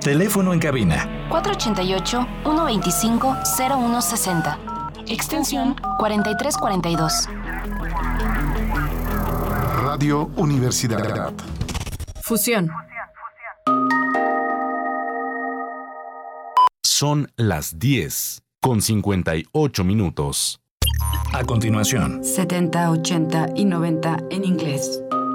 Teléfono en cabina 488-125-0160. Extensión 4342. Radio Universidad. Fusión. Son las 10:58. A continuación, 70, 80 y 90 en inglés.